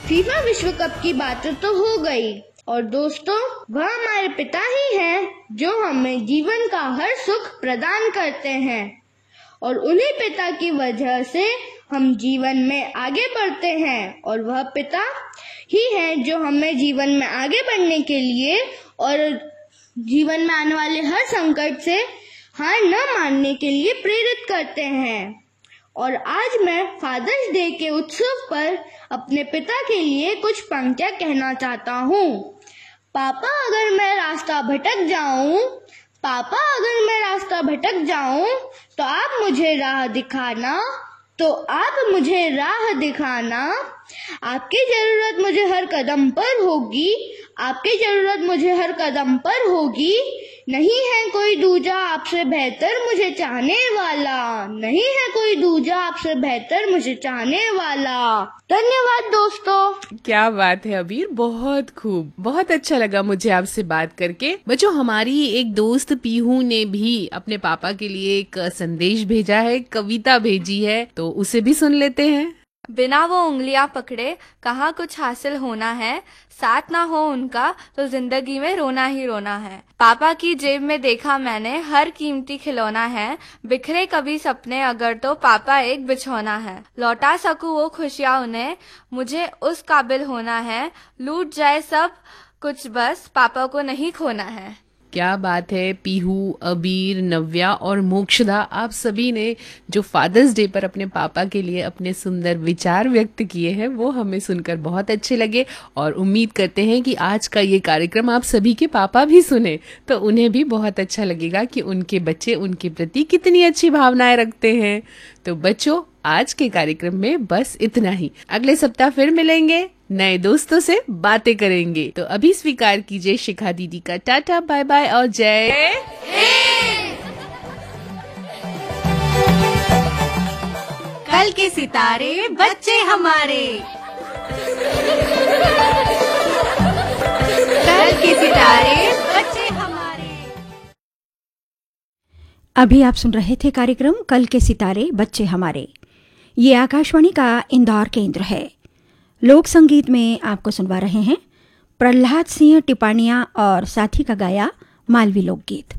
FIFA विश्व cup की बातें तो हो गई, और दोस्तों वह हमारे पिता ही हैं जो हमें जीवन का हर सुख प्रदान करते हैं, और उन्हीं पिता की वजह से हम जीवन में आगे बढ़ते हैं। और वह पिता ही हैं जो हमें जीवन में आगे बढ़ने के लिए और जीवन में आने वाले हर संकट से हार न मानने के लिए प्रेरित करते हैं। और आज मैं फादर्स डे के उत्सव पर अपने पिता के लिए कुछ पंक्तियां कहना चाहता हूँ। पापा अगर मैं रास्ता भटक जाऊं, पापा अगर मैं रास्ता भटक जाऊं, तो आप मुझे राह दिखाना, तो आप मुझे राह दिखाना। आपकी जरूरत मुझे हर कदम पर होगी, आपकी जरूरत मुझे हर कदम पर होगी। नहीं है कोई दूजा आपसे बेहतर मुझे चाहने वाला, नहीं है कोई दूजा आपसे बेहतर मुझे चाहने वाला। धन्यवाद दोस्तों। क्या बात है अबीर, बहुत खूब, बहुत अच्छा लगा मुझे आपसे बात करके। बच्चों, हमारी एक दोस्त पीहू ने भी अपने पापा के लिए एक संदेश भेजा है, कविता भेजी है, तो उसे भी सुन लेते हैं। बिना वो उंगलियां पकड़े कहाँ कुछ हासिल होना है, साथ ना हो उनका तो जिंदगी में रोना ही रोना है। पापा की जेब में देखा मैंने हर कीमती खिलौना है, बिखरे कभी सपने अगर तो पापा एक बिछौना है। लौटा सकूं वो खुशियाँ उन्हें, मुझे उस काबिल होना है, लूट जाए सब कुछ बस पापा को नहीं खोना है। क्या बात है पीहू, अबीर, नव्या और मोक्षदा, आप सभी ने जो फादर्स डे पर अपने पापा के लिए अपने सुंदर विचार व्यक्त किए हैं वो हमें सुनकर बहुत अच्छे लगे, और उम्मीद करते हैं कि आज का ये कार्यक्रम आप सभी के पापा भी सुने तो उन्हें भी बहुत अच्छा लगेगा कि उनके बच्चे उनके प्रति कितनी अच्छी भावनाएं रखते हैं। तो बच्चों, आज के कार्यक्रम में बस इतना ही। अगले सप्ताह फिर मिलेंगे, नए दोस्तों से बातें करेंगे। तो अभी स्वीकार कीजिए शिखा दीदी का टाटा, बाय बाय और जय कल के सितारे बच्चे हमारे, कल के सितारे बच्चे हमारे। अभी आप सुन रहे थे कार्यक्रम कल के सितारे बच्चे हमारे। ये आकाशवाणी का इंदौर केंद्र है। लोक संगीत में आपको सुनवा रहे हैं प्रहलाद सिंह टिपानिया और साथी का गाया मालवी लोकगीत।